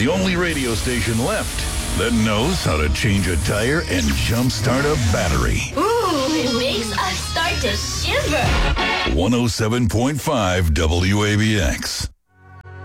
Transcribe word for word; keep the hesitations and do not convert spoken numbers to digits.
The only radio station left that knows how to change a tire and jumpstart a battery. Ooh, it makes us start to shiver. one oh seven point five W A B X.